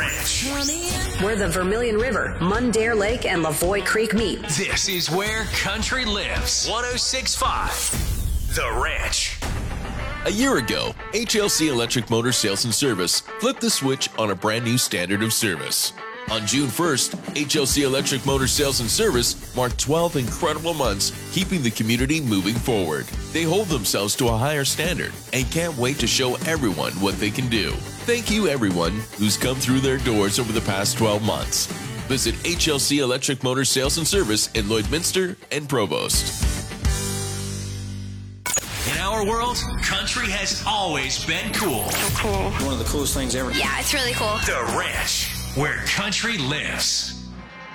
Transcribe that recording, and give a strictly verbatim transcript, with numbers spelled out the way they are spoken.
Ranch. Where the Vermilion River, Mundare Lake, and Lavoie Creek meet. This is where country lives. one oh six point five The Ranch. A year ago, H L C Electric Motor Sales and Service flipped the switch on a brand new standard of service. On June first, H L C Electric Motor Sales and Service marked twelve incredible months keeping the community moving forward. They hold themselves to a higher standard and can't wait to show everyone what they can do. Thank you everyone who's come through their doors over the past twelve months. Visit H L C Electric Motor Sales and Service in Lloydminster and Provost. In our world, country has always been cool. So cool. One of the coolest things ever. Yeah, it's really cool. The Ranch, where country lives.